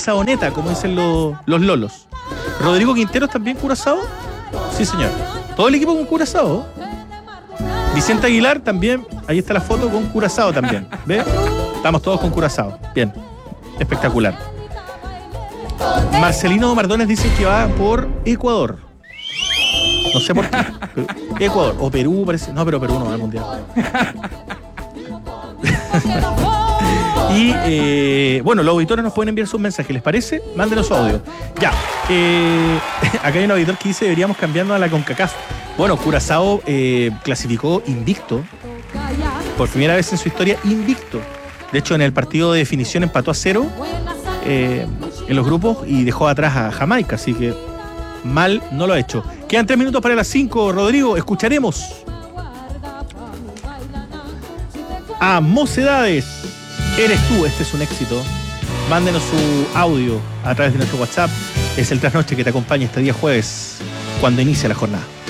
saoneta, como dicen los lolos. Rodrigo Quinteros también Curazao. Sí, señor. Todo el equipo con Curazao. Vicente Aguilar también. Ahí está la foto con Curazao también. ¿Ves? Estamos todos con Curazao. Bien. Espectacular. Marcelino Mardones dice que va por Ecuador. No sé por qué. Ecuador. O Perú, parece. No, pero Perú no va al mundial. Y bueno, los auditores nos pueden enviar sus mensajes, ¿les parece? Mándenos su audio. Ya. Acá hay un auditor que dice deberíamos cambiarnos a la CONCACAF. Bueno, Curazao clasificó invicto. Por primera vez en su historia, invicto. De hecho, en el partido de definición empató a 0 en los grupos y dejó atrás a Jamaica. Así que mal no lo ha hecho. Quedan 3 minutos para las 5. Rodrigo, escucharemos a Mocedades. Eres tú, este es un éxito. Mándenos su audio a través de nuestro WhatsApp. Es el trasnoche que te acompaña este día jueves, cuando inicia la jornada.